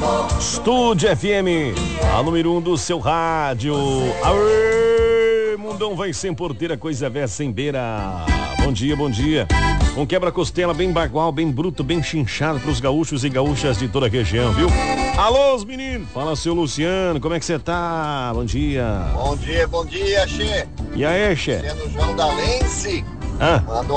Estúdio FM, a número 1 do seu rádio. Aê, mundão vai sem porteira, coisa velha sem beira. Bom dia, bom dia. Um quebra-costela bem bagual, bem bruto, bem chinchado pros gaúchos e gaúchas de toda a região, viu? Alô, os meninos. Fala, seu Luciano, como é que você tá? Bom dia. Bom dia, che. E aí, che? Luciano João da Lense. Ah.